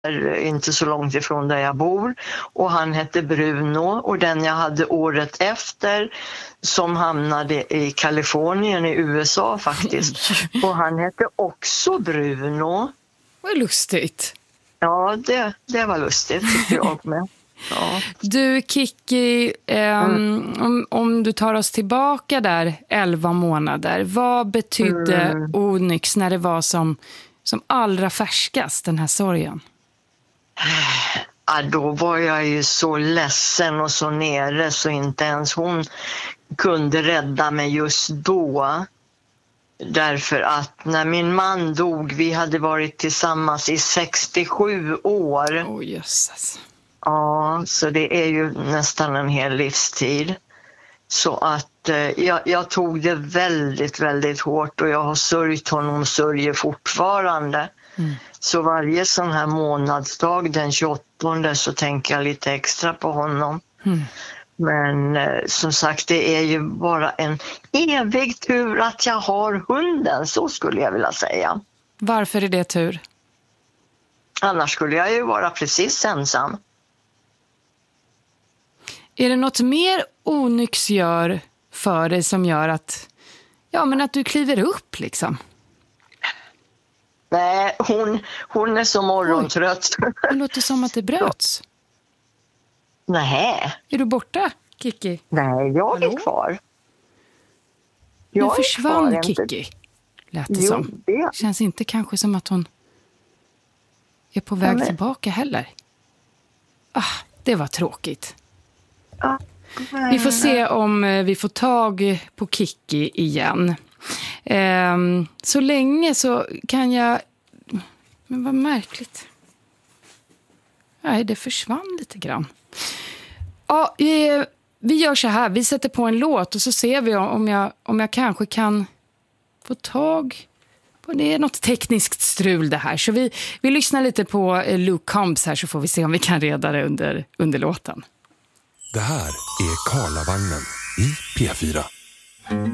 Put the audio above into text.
inte så långt ifrån där jag bor, och han hette Bruno, och den jag hade året efter som hamnade i Kalifornien i USA faktiskt, och han hette också Bruno. Vad lustigt. Ja, det var lustigt tycker jag med. Ja. Du Kiki, om du tar oss tillbaka där 11 månader, vad betydde Onyx när det var som allra färskast, den här sorgen? Ja, då var jag ju så ledsen och så nere så inte ens hon kunde rädda mig just då. Därför att när min man dog, vi hade varit tillsammans i 67 år. Åh, jösses. Ja, så det är ju nästan en hel livstid. Så att jag tog det väldigt, väldigt hårt, och jag har sörjt honom och sörjer fortfarande. Så varje sån här månadsdag, den 28, så tänker jag lite extra på honom. Men som sagt, det är ju bara en evig tur att jag har hunden, så skulle jag vilja säga. Varför är det tur? Annars skulle jag ju vara precis ensam. Är det något mer Onyx gör för dig som gör att du kliver upp liksom? Nej, hon är så morgontrött. Det låter som att det bröts. Nej. Är du borta, Kiki? Nej, jag är kvar. Nu försvann Kiki, lät det som. Det känns inte kanske som att hon är på väg tillbaka heller. Det var tråkigt. Vi får se om vi får tag på Kiki igen. Så länge så kan jag... Men vad märkligt. Nej, det försvann lite grann. Ja, vi gör så här. Vi sätter på en låt och så ser vi om jag kanske kan få tag på... Det är något tekniskt strul det här. Så vi lyssnar lite på Luke Combs här, så får vi se om vi kan reda det under låten. Det här är Karlavagnen i P4.